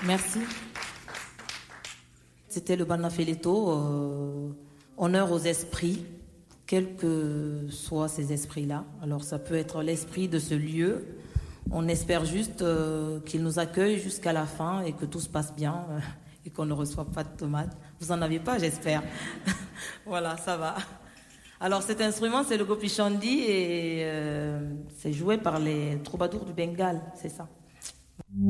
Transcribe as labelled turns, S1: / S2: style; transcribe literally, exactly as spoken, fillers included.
S1: Merci. C'était le Banafeleto, euh, honneur aux esprits, quels que soient ces esprits-là. Alors ça peut être l'esprit de ce lieu. On espère juste euh, qu'il nous accueille jusqu'à la fin et que tout se passe bien euh, et qu'on ne reçoive pas de tomates. Vous en avez pas, j'espère. Voilà, ça va. Alors cet instrument, c'est le gopi chandi et euh, c'est joué par les troubadours du Bengale, c'est ça.